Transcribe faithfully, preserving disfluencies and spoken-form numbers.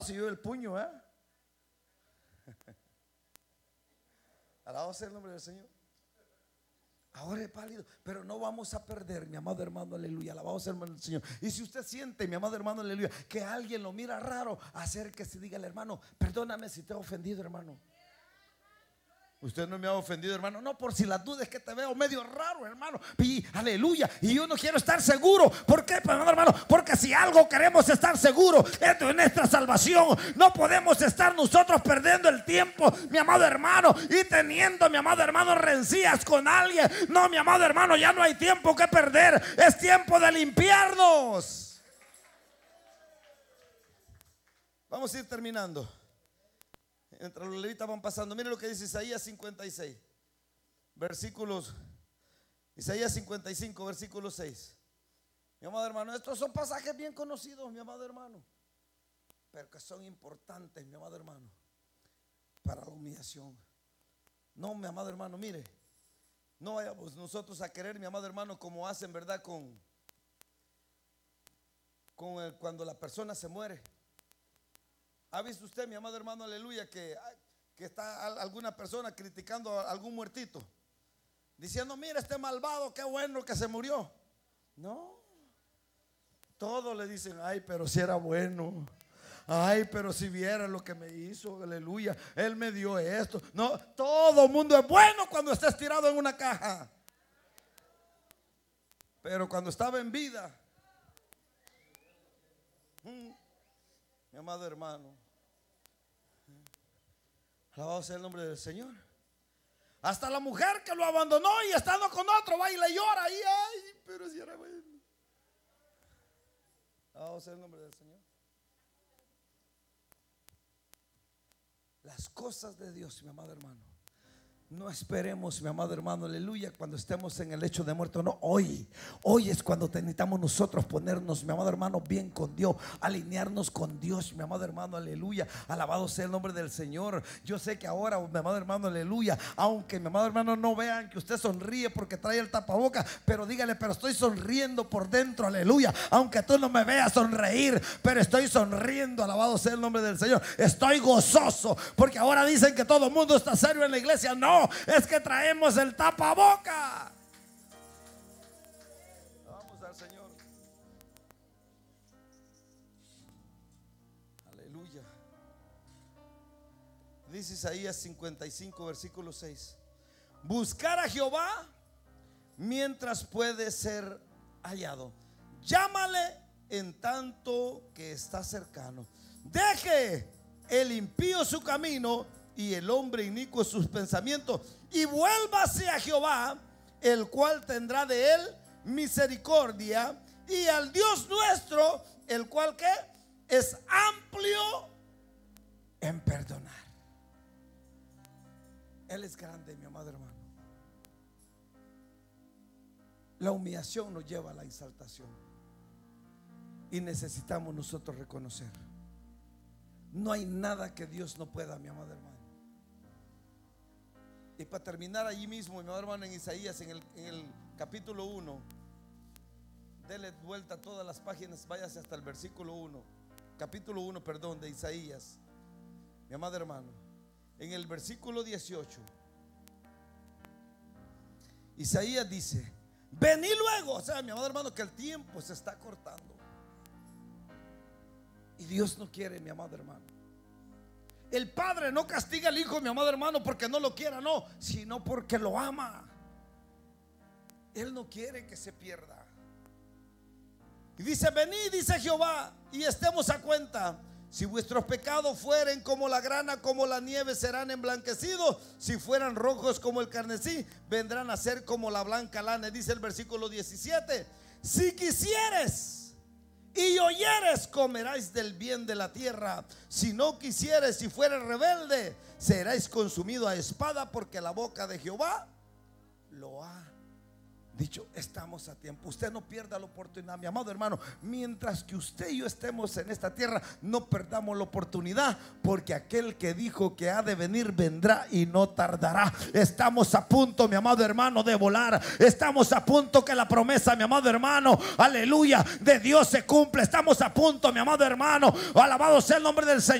Si yo el puño, ¿eh? Alabado sea el nombre del Señor. Ahora es pálido, pero no vamos a perder, mi amado hermano, aleluya. Alabado sea el nombre del Señor. Y si usted siente, mi amado hermano, aleluya, que alguien lo mira raro, acérquese y dígale, hermano, perdóname si te he ofendido, hermano. Usted no me ha ofendido, hermano. No, por si las dudas, que te veo medio raro, hermano. Y aleluya. Y yo no quiero estar seguro. ¿Por qué, hermano? Porque si algo queremos estar seguros, esto es nuestra salvación. No podemos estar nosotros perdiendo el tiempo, mi amado hermano, y teniendo, mi amado hermano, rencillas con alguien. No, mi amado hermano, ya no hay tiempo que perder. Es tiempo de limpiarnos. Vamos a ir terminando. Entre los levitas van pasando. Miren lo que dice Isaías cincuenta y seis, versículos. Isaías cincuenta y cinco, versículo seis. Mi amado hermano, estos son pasajes bien conocidos, mi amado hermano, pero que son importantes, mi amado hermano, para la humillación. No, mi amado hermano, mire, no vayamos nosotros a querer, mi amado hermano, como hacen, ¿verdad? Con, con el, cuando la persona se muere. ¿Ha visto usted, mi amado hermano, aleluya, que, que está alguna persona criticando a algún muertito, diciendo, mira este malvado, qué bueno que se murió? No, todos le dicen, ay, pero si era bueno. Ay, pero si viera lo que me hizo, aleluya, él me dio esto. No, todo el mundo es bueno cuando está estirado en una caja, pero cuando estaba en vida, mi amado hermano, alabado sea el nombre del Señor. Hasta la mujer que lo abandonó y estando con otro va y le llora y ay, pero si era bueno. Alabado sea el nombre del Señor. Las cosas de Dios, mi amado hermano, no esperemos, mi amado hermano, aleluya, cuando estemos en el lecho de muerto. No, hoy, hoy es cuando necesitamos nosotros ponernos, mi amado hermano, bien con Dios, alinearnos con Dios, mi amado hermano, aleluya. Alabado sea el nombre del Señor. Yo sé que ahora, mi amado hermano, aleluya, aunque mi amado hermano no vean que usted sonríe porque trae el tapaboca, pero dígale, pero estoy sonriendo por dentro, aleluya. Aunque tú no me veas sonreír, pero estoy sonriendo, alabado sea el nombre del Señor. Estoy gozoso porque ahora dicen que todo el mundo está serio en la iglesia. No, es que traemos el tapaboca. Vamos al Señor. Aleluya. Dice Isaías cincuenta y cinco, versículo seis. Buscar a Jehová mientras puede ser hallado. Llámale en tanto que está cercano. Deje el impío su camino y el hombre inicuo sus pensamientos, y vuélvase a Jehová, el cual tendrá de él misericordia, y al Dios nuestro, el cual que es amplio en perdonar. Él es grande, mi amado hermano. La humillación nos lleva a la exaltación, y necesitamos nosotros reconocer, no hay nada que Dios no pueda, mi amado hermano. Y para terminar allí mismo, mi amado hermano, en Isaías, en el, en el capítulo uno, dele vuelta a todas las páginas, váyase hasta el versículo uno, capítulo uno, perdón, de Isaías, mi amado hermano. En el versículo dieciocho, Isaías dice, vení luego. O sea, mi amado hermano, que el tiempo se está cortando, y Dios no quiere, mi amado hermano. El Padre no castiga al Hijo, mi amado hermano, porque no lo quiera, no, sino porque lo ama. Él no quiere que se pierda. Y dice, venid, dice Jehová, y estemos a cuenta. Si vuestros pecados fueren como la grana, como la nieve, serán emblanquecidos. Si fueran rojos como el carmesí, vendrán a ser como la blanca lana. Dice el versículo diecisiete, si quisieres y oyeres, comeráis del bien de la tierra. Si no quisieres, si fueres rebelde, seréis consumido a espada, porque la boca de Jehová lo ha dicho, estamos a tiempo. Usted no pierda la oportunidad, mi amado hermano. Mientras que usted y yo estemos en esta tierra, no perdamos la oportunidad, porque aquel que dijo que ha de venir vendrá y no tardará. Estamos a punto, mi amado hermano, de volar. Estamos a punto que la promesa, mi amado hermano, aleluya, de Dios se cumple. Estamos a punto, mi amado hermano, alabado sea el nombre del Señor.